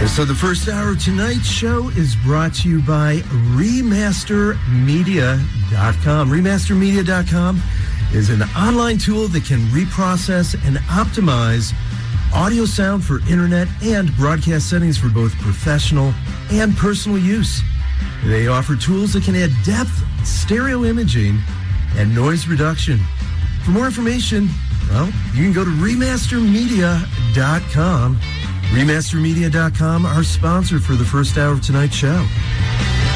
So the first hour of tonight's show is brought to you by RemasterMedia.com. RemasterMedia.com is an online tool that can reprocess and optimize audio sound for internet and broadcast settings for both professional and personal use. They offer tools that can add depth, stereo imaging, and noise reduction. For more information, well, you can go to RemasterMedia.com. RemasterMedia.com, our sponsor for the first hour of tonight's show.